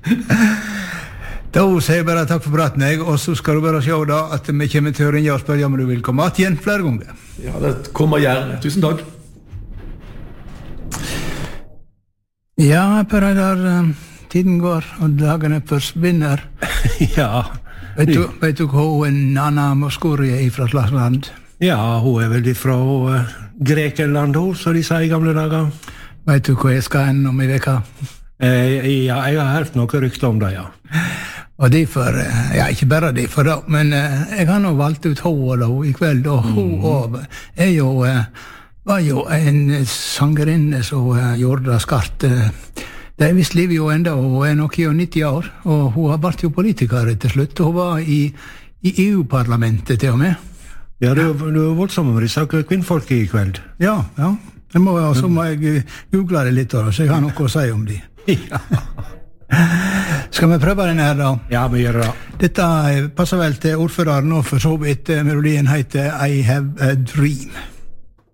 Da sier jeg bare takk for praten, og så skal du bare se da at vi kommer til å ringe og spørre om du vil komme igjen flere ganger. Ja, det kommer gjerne. Tusen takk. Ja, Per Reidar, tiden går, og dagene forsvinner. Ja. Vet du hva Nana Mouskouri er fra slags land? Ja, hun er vel fra Grekenland, hun, så de sier i gamle dager. Vet du hva jeg skal inn om i veka? Ja, jeg har hørt noe rykte om det, ja. Og derfor, ja, ikke bare derfor da, men jeg har nå valgt ut henne i kveld, og hun er jo, var jo en sangerinne som gjorde det skarpt. Det er visst livet jo enda, og hun er nok 90 år, og hun har vært jo politiker til slutt. Hun var i EU-parlamentet til og med. Ja, du er voldsomme med disse kvinnfolk i kveld. Ja. Så må jeg google det litt, så jeg har noe å si om de. Ja. Skal vi prøve den her da? Ja, vi gjør det. Dette passer vel til ordføreren, og for så vidt melodien heter I Have a Dream.